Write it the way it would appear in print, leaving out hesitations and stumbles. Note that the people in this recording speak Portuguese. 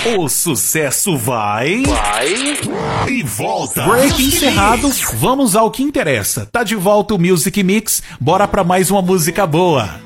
O sucesso vai e volta. Break encerrado, vamos ao que interessa. Tá de volta o Music Mix, bora pra mais uma música boa.